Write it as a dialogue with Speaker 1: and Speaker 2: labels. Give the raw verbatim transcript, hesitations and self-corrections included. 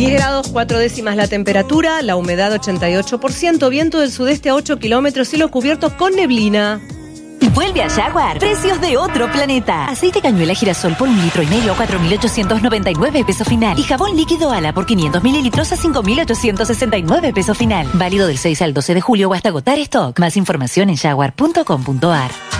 Speaker 1: diez grados, cuatro décimas la temperatura, la humedad ochenta y ocho por ciento, viento del sudeste a ocho kilómetros, cielo cubierto con neblina.
Speaker 2: Vuelve a Jaguar. Precios de otro planeta. Aceite cañuela girasol por un litro y medio a cuatro mil ochocientos noventa y nueve pesos final. Y jabón líquido Ala por quinientos mililitros a cinco mil ochocientos sesenta y nueve pesos final. Válido del seis al doce de julio o hasta agotar stock. Más información en jaguar punto com punto a r.